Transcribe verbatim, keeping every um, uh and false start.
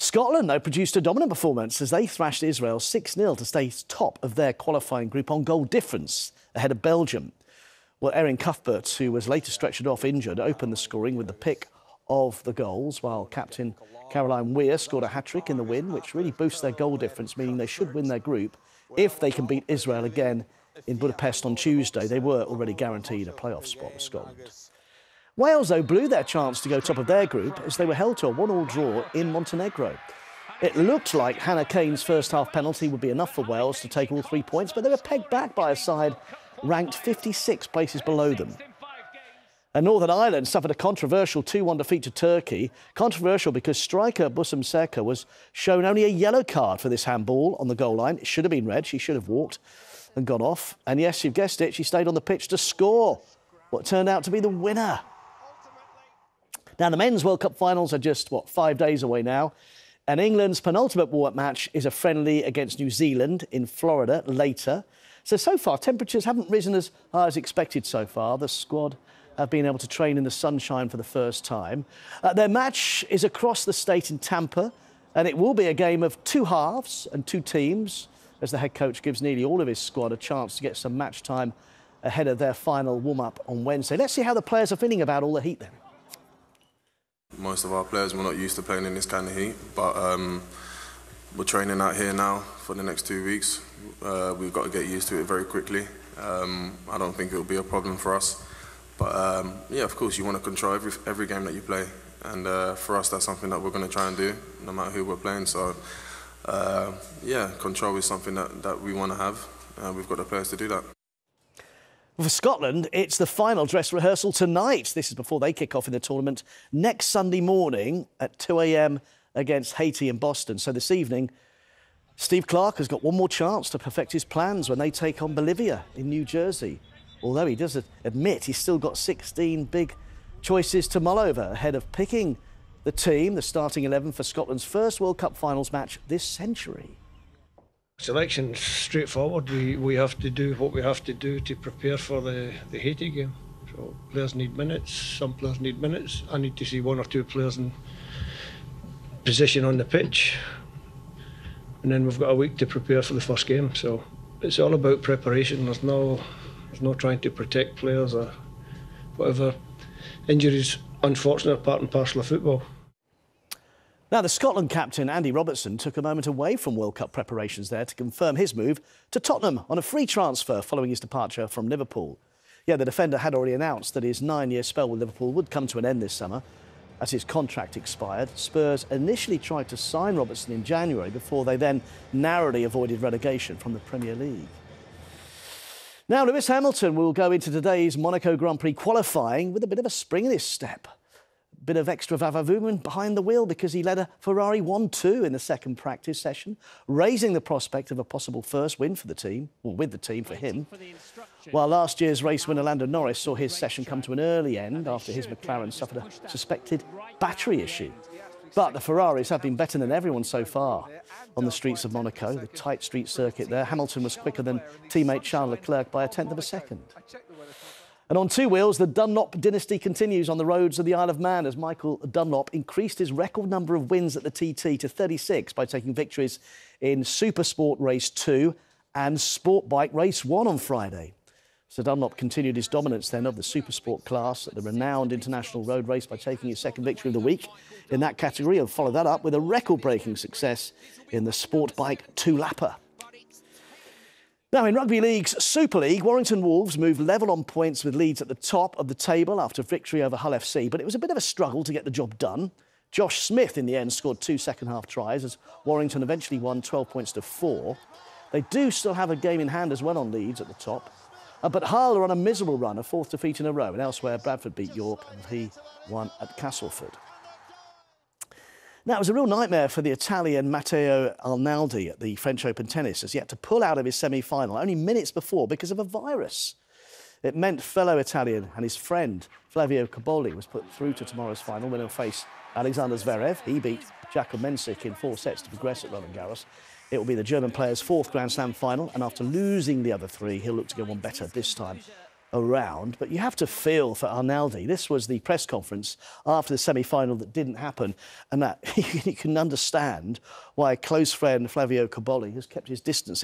Scotland, though, produced a dominant performance as they thrashed Israel six nil to stay top of their qualifying group on goal difference ahead of Belgium. Well, Erin Cuthbert, who was later stretchered off injured, opened the scoring with the pick of the goals, while captain Caroline Weir scored a hat-trick in the win, which really boosts their goal difference, meaning they should win their group if they can beat Israel again in Budapest on Tuesday. They were already guaranteed a playoff spot with Scotland. Wales, though, blew their chance to go top of their group as they were held to a one all draw in Montenegro. It looked like Hannah Kane's first-half penalty would be enough for Wales to take all three points, but they were pegged back by a side ranked fifty-six places below them. And Northern Ireland suffered a controversial two one defeat to Turkey. Controversial because striker Busum Seka was shown only a yellow card for this handball on the goal line. It should have been red. She should have walked and gone off. And yes, you've guessed it, she stayed on the pitch to score what turned out to be the winner. Now, the men's World Cup finals are just, what, five days away now. And England's penultimate warm-up match is a friendly against New Zealand in Florida later. So, so far, temperatures haven't risen as high as expected so far. The squad have been able to train in the sunshine for the first time. Uh, their match is across the state in Tampa, and it will be a game of two halves and two teams, as the head coach gives nearly all of his squad a chance to get some match time ahead of their final warm-up on Wednesday. Let's see how the players are feeling about all the heat then. Most of our players were not used to playing in this kind of heat, but um, we're training out here now for the next two weeks. Uh, we've got to get used to it very quickly. Um, I don't think it'll be a problem for us. But um, yeah, of course, you want to control every, every game that you play. And uh, for us, that's something that we're going to try and do, no matter who we're playing. So uh, yeah, control is something that, that we want to have. Uh, we've got the players to do that. For Scotland, it's the final dress rehearsal tonight. This is before they kick off in the tournament next Sunday morning at two a m against Haiti in Boston. So this evening, Steve Clarke has got one more chance to perfect his plans when they take on Bolivia in New Jersey. Although he does admit he's still got sixteen big choices to mull over ahead of picking the team, the starting eleven for Scotland's first World Cup finals match this century. Selection's straightforward. We we have to do what we have to do to prepare for the, the Haiti game. So players need minutes, some players need minutes. I need to see one or two players in position on the pitch. And then we've got a week to prepare for the first game. So it's all about preparation. There's no there's no trying to protect players or whatever. Injuries, unfortunate, part and parcel of football. Now, the Scotland captain, Andy Robertson, took a moment away from World Cup preparations there to confirm his move to Tottenham on a free transfer following his departure from Liverpool. Yeah, the defender had already announced that his nine-year spell with Liverpool would come to an end this summer as his contract expired. Spurs initially tried to sign Robertson in January before they then narrowly avoided relegation from the Premier League. Now, Lewis Hamilton will go into today's Monaco Grand Prix qualifying with a bit of a spring in his step. Bit of extra vavavoom behind the wheel because he led a Ferrari one two in the second practice session, raising the prospect of a possible first win for the team, or with the team for him. While last year's race winner Lando Norris saw his session come to an early end after his McLaren suffered a suspected battery issue. But the Ferraris have been better than everyone so far on the streets of Monaco, the tight street circuit there. Hamilton was quicker than teammate Charles Leclerc by a tenth of a second. And on two wheels, the Dunlop dynasty continues on the roads of the Isle of Man as Michael Dunlop increased his record number of wins at the T T to thirty-six by taking victories in Super Sport Race two and Sport Bike Race one on Friday. So Dunlop continued his dominance then of the Super Sport class at the renowned International Road Race by taking his second victory of the week in that category, and followed that up with a record-breaking success in the Sport Bike two-lapper. Now, in Rugby League's Super League, Warrington Wolves moved level on points with Leeds at the top of the table after victory over Hull F C, but it was a bit of a struggle to get the job done. Josh Smith, in the end, scored two second-half tries as Warrington eventually won twelve points to four. They do still have a game in hand as well on Leeds at the top, uh, but Hull are on a miserable run, a fourth defeat in a row, and elsewhere Bradford beat York and he won at Castleford. Now, it was a real nightmare for the Italian Matteo Arnaldi at the French Open tennis as he had to pull out of his semi-final only minutes before because of a virus. It meant fellow Italian and his friend Flavio Cobolli was put through to tomorrow's final when he'll face Alexander Zverev. He beat Jakub Mensik in four sets to progress at Roland Garros. It will be the German player's fourth Grand Slam final, and after losing the other three, he'll look to go one better this time around, but you have to feel for Arnaldi. This was the press conference after the semi-final that didn't happen, and that you can understand why close friend Flavio Cobolli has kept his distance